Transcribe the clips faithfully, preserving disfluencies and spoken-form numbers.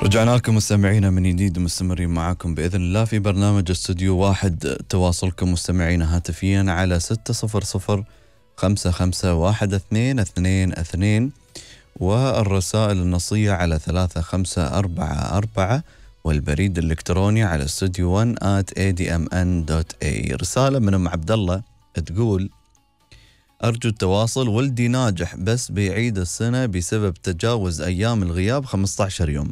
رجعنا لكم مستمعينا من جديد ومستمرين معاكم بإذن الله في برنامج استوديو واحد. تواصلكم مستمعينا هاتفيا على ستة صفر صفر خمسة خمسة واحد اثنين اثنين اثنين، والرسائل النصية على ثلاثة خمسة أربعة أربعة، والبريد الإلكتروني على استوديو ون آت إيه دي إم إن دوت إيه. رسالة من أم عبد الله تقول: أرجو التواصل، ولدي ناجح بس بيعيد السنة بسبب تجاوز أيام الغياب خمسة عشر يوم.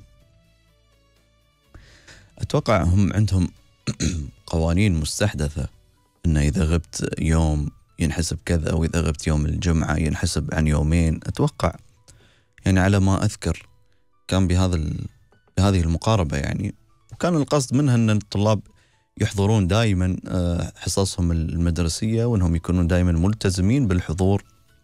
أتوقع هم عندهم قوانين مستحدثة إن إذا غبت يوم ينحسب كذا، وإذا غبت يوم الجمعة ينحسب عن يومين. أتوقع يعني على ما أذكر كان بهذا ال... بهذه المقاربة يعني، وكان القصد منها أن الطلاب يحضرون دائما حصصهم المدرسية، وأنهم يكونون دائما ملتزمين بالحضور.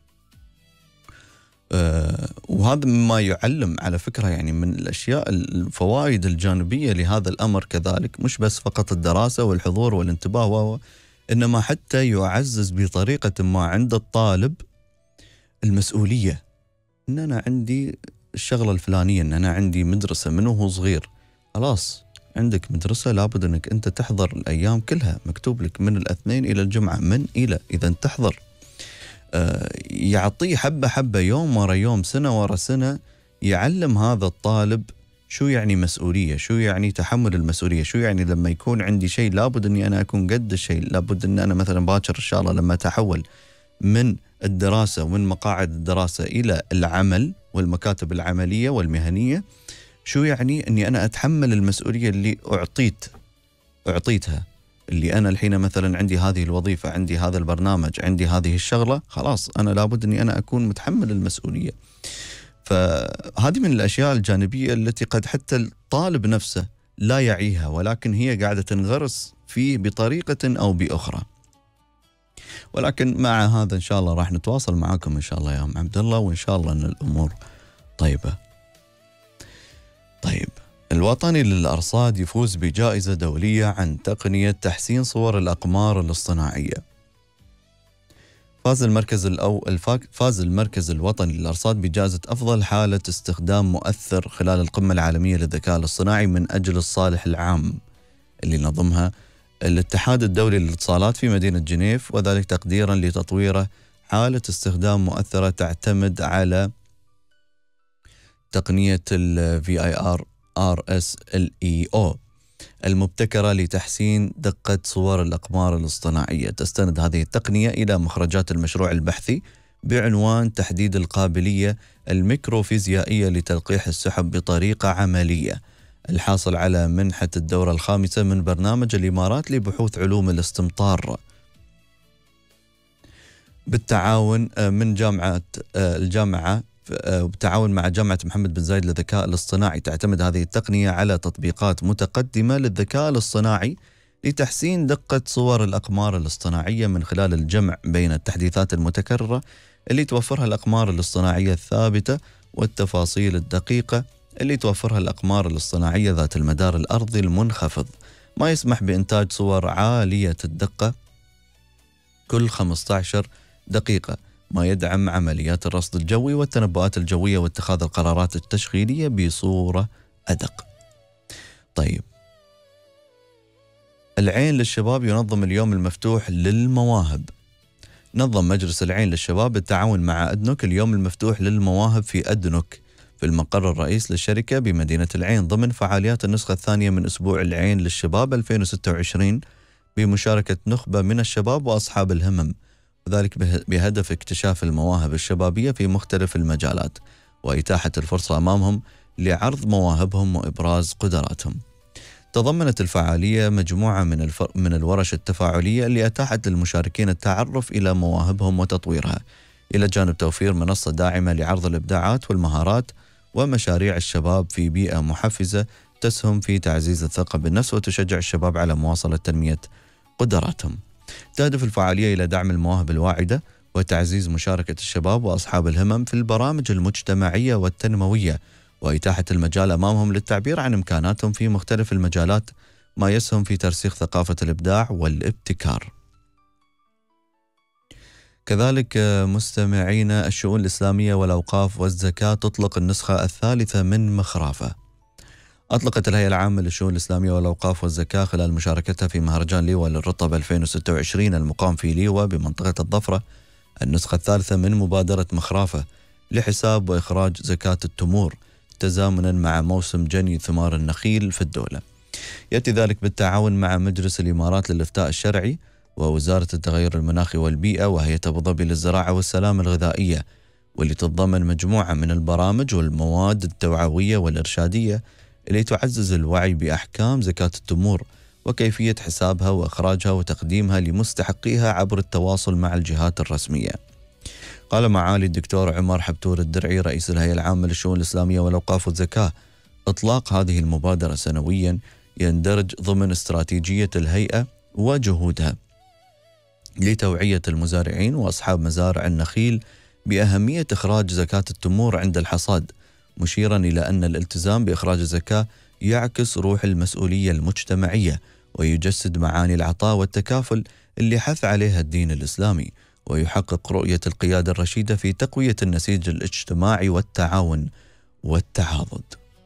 أه وهذا مما يعلم على فكرة يعني من الأشياء الفوائد الجانبية لهذا الأمر كذلك، مش بس فقط الدراسة والحضور والانتباه و إنما حتى يعزز بطريقة ما عند الطالب المسؤولية، إن أنا عندي الشغلة الفلانية، إن أنا عندي مدرسة من وهو صغير. خلاص عندك مدرسة لابد أنك أنت تحضر الأيام كلها، مكتوب لك من الاثنين إلى الجمعة، من إلى إذا تحضر. يعطيه حبة حبة، يوم ورا يوم، سنة ورا سنة، يعلم هذا الطالب شو يعني مسؤولية، شو يعني تحمل المسؤولية، شو يعني لما يكون عندي شيء لابد أني أنا أكون قد الشيء، لابد أن أنا مثلا باكر إن شاء الله لما أتحول من الدراسة ومن مقاعد الدراسة إلى العمل والمكاتب العملية والمهنية، شو يعني أني أنا أتحمل المسؤولية اللي أعطيت أعطيتها، اللي أنا الحين مثلا عندي هذه الوظيفة، عندي هذا البرنامج، عندي هذه الشغلة، خلاص أنا لابد أني أنا أكون متحمل المسؤولية. فهذه من الأشياء الجانبية التي قد حتى الطالب نفسه لا يعيها، ولكن هي قاعدة تنغرس فيه بطريقة أو بأخرى. ولكن مع هذا إن شاء الله راح نتواصل معكم إن شاء الله يا أم عبد الله، وإن شاء الله أن الأمور طيبة. طيب، الوطني للأرصاد يفوز بجائزة دولية عن تقنية تحسين صور الأقمار الاصطناعية. فاز المركز الأو الفاك فاز المركز الوطني للأرصاد بجائزة أفضل حالة استخدام مؤثر خلال القمة العالمية للذكاء الاصطناعي من أجل الصالح العام، اللي نظمها الاتحاد الدولي للاتصالات في مدينة جنيف، وذلك تقديرا لتطويره حالة استخدام مؤثرة تعتمد على تقنية ال في آي آر آر إس إل إي أو المبتكرة لتحسين دقة صور الأقمار الاصطناعية. تستند هذه التقنية إلى مخرجات المشروع البحثي بعنوان تحديد القابلية الميكروفيزيائية لتلقيح السحب بطريقة عملية، الحاصل على منحة الدورة الخامسة من برنامج الإمارات لبحوث علوم الاستمطار بالتعاون من جامعة الجامعة بالتعاون مع جامعة محمد بن زايد للذكاء الاصطناعي. تعتمد هذه التقنية على تطبيقات متقدمة للذكاء الاصطناعي لتحسين دقة صور الأقمار الاصطناعية من خلال الجمع بين التحديثات المتكررة اللي توفرها الأقمار الاصطناعية الثابتة والتفاصيل الدقيقة اللي توفرها الأقمار الاصطناعية ذات المدار الأرضي المنخفض، ما يسمح بإنتاج صور عالية الدقة كل خمسة عشر دقيقة، ما يدعم عمليات الرصد الجوي والتنبؤات الجوية واتخاذ القرارات التشغيلية بصورة أدق. طيب، العين للشباب ينظم اليوم المفتوح للمواهب. نظم مجلس العين للشباب بالتعاون مع أدنوك اليوم المفتوح للمواهب في أدنوك في المقر الرئيس للشركة بمدينة العين، ضمن فعاليات النسخة الثانية من أسبوع العين للشباب ألفين وستة وعشرين، بمشاركة نخبة من الشباب وأصحاب الهمم، وذلك بهدف اكتشاف المواهب الشبابية في مختلف المجالات وإتاحة الفرصة أمامهم لعرض مواهبهم وإبراز قدراتهم. تضمنت الفعالية مجموعة من الفر... من الورش التفاعلية اللي أتاحت للمشاركين التعرف إلى مواهبهم وتطويرها، إلى جانب توفير منصة داعمة لعرض الإبداعات والمهارات ومشاريع الشباب في بيئة محفزة تسهم في تعزيز الثقة بالنفس وتشجع الشباب على مواصلة تنمية قدراتهم. تهدف الفعالية إلى دعم المواهب الواعدة وتعزيز مشاركة الشباب وأصحاب الهمم في البرامج المجتمعية والتنموية، وإتاحة المجال أمامهم للتعبير عن إمكاناتهم في مختلف المجالات، ما يسهم في ترسيخ ثقافة الإبداع والابتكار. كذلك مستمعينا، الشؤون الإسلامية والأوقاف والزكاة تطلق النسخة الثالثة من مخرافة. أطلقت الهيئة العامة للشؤون الإسلامية والأوقاف والزكاة خلال مشاركتها في مهرجان ليوى للرطب ألفين وستة وعشرين المقام في ليوى بمنطقة الظفرة النسخة الثالثة من مبادرة مخرافة لحساب وإخراج زكاة التمور تزامنا مع موسم جني ثمار النخيل في الدولة. يأتي ذلك بالتعاون مع مجلس الإمارات للإفتاء الشرعي ووزارة التغير المناخي والبيئة وهيئة أبو ظبي للزراعة والسلامة الغذائية، واللي تتضمن مجموعة من البرامج والمواد التوعوية والإرشادية اللي تعزز الوعي بأحكام زكاة التمور وكيفية حسابها وإخراجها وتقديمها لمستحقيها عبر التواصل مع الجهات الرسمية. قال معالي الدكتور عمر حبتور الدرعي رئيس الهيئة العامة للشؤون الإسلامية والأوقاف والزكاة إطلاق هذه المبادرة سنويا يندرج ضمن استراتيجية الهيئة وجهودها لتوعية المزارعين وأصحاب مزارع النخيل بأهمية إخراج زكاة التمور عند الحصاد، مشيرا إلى أن الالتزام بإخراج الزكاة يعكس روح المسؤولية المجتمعية ويجسد معاني العطاء والتكافل اللي حث عليها الدين الإسلامي، ويحقق رؤية القيادة الرشيدة في تقوية النسيج الاجتماعي والتعاون والتعاضد.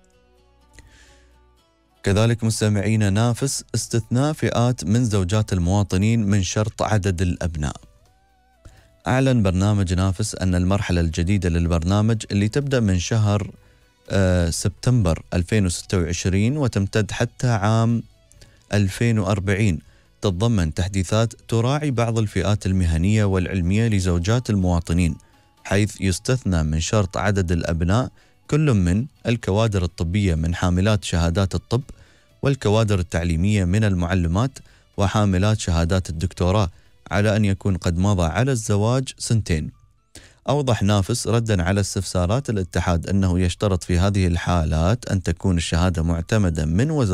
كذلك مستمعين نافس استثناء فئات من زوجات المواطنين من شرط عدد الأبناء. أعلن برنامج نافس أن المرحلة الجديدة للبرنامج اللي تبدأ من شهر آه سبتمبر ألفين وستة وعشرين وتمتد حتى عام ألفين وأربعين تتضمن تحديثات تراعي بعض الفئات المهنية والعلمية لزوجات المواطنين، حيث يستثنى من شرط عدد الأبناء كل من الكوادر الطبية من حاملات شهادات الطب، والكوادر التعليمية من المعلمات وحاملات شهادات الدكتوراه، على أن يكون قد مضى على الزواج سنتين. أوضح نافس ردا على استفسارات الاتحاد أنه يشترط في هذه الحالات أن تكون الشهادة معتمدة من وزارة